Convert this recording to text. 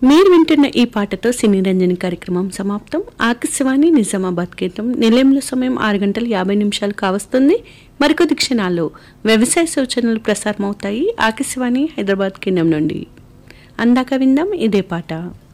మీరు వింటున్న ఈ పాటతో సినీ రంజని కార్యక్రమం సమాప్తం. ఆకాశవాణి నిజామాబాద్ కేంద్రం నిలయంలో సమయం 6:50 కావస్తుంది. మరికొద్ది క్షణాల్లో వ్యవసాయ సూచనలు ప్రసారమవుతాయి ఆకాశవాణి హైదరాబాద్ కేంద్రం నుండి. అందాక విందాం ఇదే పాట.